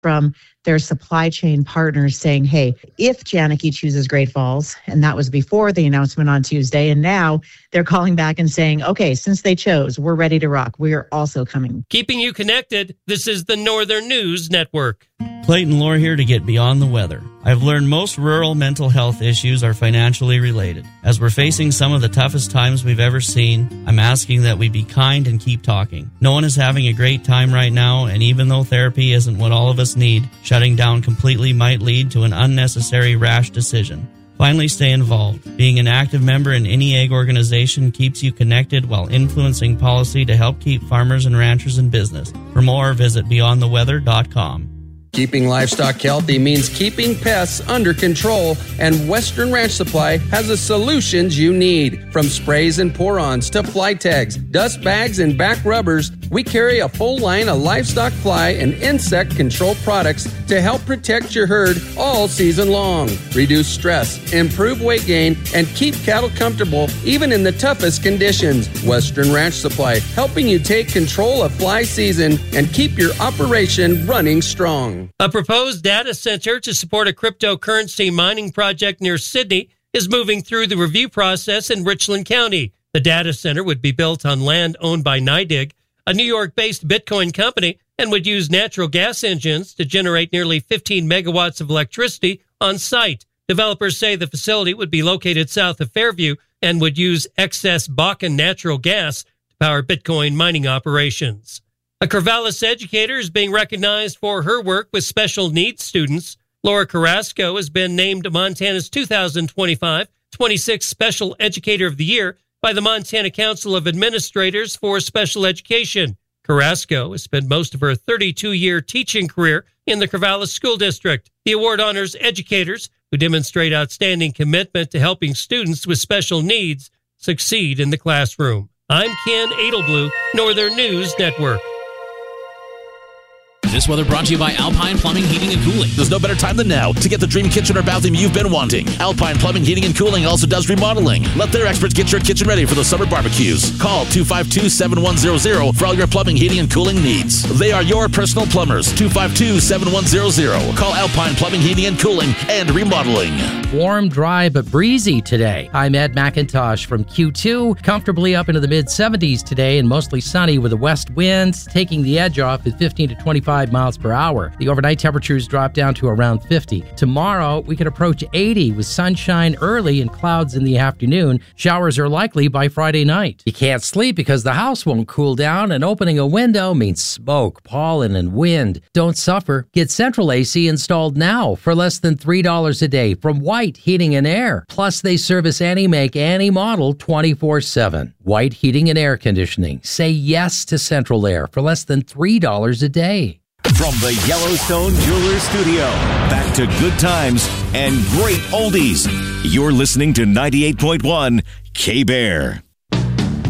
from their supply chain partners saying, hey, if Janicki chooses Great Falls, and that was before the announcement on Tuesday, and now they're calling back and saying, okay, since they chose, we're ready to rock. We are also coming. Keeping you connected, this is the Northern News Network. Clayton Lohr here to get beyond the weather. I've learned most rural mental health issues are financially related. As we're facing some of the toughest times we've ever seen, I'm asking that we be kind and keep talking. No one is having a great time right now, and even though therapy isn't what all of us need, shutting down completely might lead to an unnecessary rash decision. Finally, stay involved. Being an active member in any ag organization keeps you connected while influencing policy to help keep farmers and ranchers in business. For more, visit beyondtheweather.com. Keeping livestock healthy means keeping pests under control, and Western Ranch Supply has the solutions you need. From sprays and pour-ons to fly tags, dust bags, and back rubbers, we carry a full line of livestock fly and insect control products to help protect your herd all season long. Reduce stress, improve weight gain, and keep cattle comfortable even in the toughest conditions. Western Ranch Supply, helping you take control of fly season and keep your operation running strong. A proposed data center to support a cryptocurrency mining project near Sydney is moving through the review process in Richland County. The data center would be built on land owned by NYDIG, a New York-based Bitcoin company, and would use natural gas engines to generate nearly 15 megawatts of electricity on site. Developers say the facility would be located south of Fairview and would use excess Bakken natural gas to power Bitcoin mining operations. A Corvallis educator is being recognized for her work with special needs students. Laura Carrasco has been named Montana's 2025-26 Special Educator of the Year by the Montana Council of Administrators for Special Education. Carrasco has spent most of her 32-year teaching career in the Corvallis School District. The award honors educators who demonstrate outstanding commitment to helping students with special needs succeed in the classroom. I'm Ken Adelblue, Northern News Network. This weather brought to you by Alpine Plumbing, Heating, and Cooling. There's no better time than now to get the dream kitchen or bathroom you've been wanting. Alpine Plumbing, Heating, and Cooling also does remodeling. Let their experts get your kitchen ready for the summer barbecues. Call 252-7100 for all your plumbing, heating, and cooling needs. They are your personal plumbers. 252-7100. Call Alpine Plumbing, Heating, and Cooling and Remodeling. Warm, dry, but breezy today. I'm Ed McIntosh from Q2. Comfortably up into the mid-70s today and mostly sunny with a west wind taking the edge off at 15 to 25 miles per hour. The overnight temperatures drop down to around 50. Tomorrow, we could approach 80 with sunshine early and clouds in the afternoon. Showers are likely by Friday night. You can't sleep because the house won't cool down, and opening a window means smoke, pollen, and wind. Don't suffer. Get Central AC installed now for less than $3 a day from White Heating and Air. Plus, they service any make, any model 24/7. White Heating and Air Conditioning. Say yes to Central Air for less than $3 a day. From the Yellowstone Jewelers Studio, back to good times and great oldies. You're listening to 98.1 K-Bear.